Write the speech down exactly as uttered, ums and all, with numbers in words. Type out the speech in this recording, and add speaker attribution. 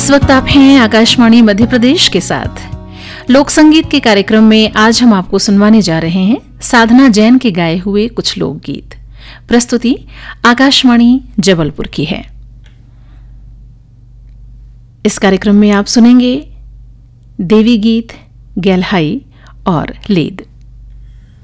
Speaker 1: इस वक्त आप हैं आकाशवाणी मध्य प्रदेश के साथ। लोक संगीत के कार्यक्रम में आज हम आपको सुनवाने जा रहे हैं साधना जैन के गाए हुए कुछ लोकगीत। प्रस्तुति आकाशवाणी जबलपुर की है। इस कार्यक्रम में आप सुनेंगे देवी गीत, गैलहाई और लेद।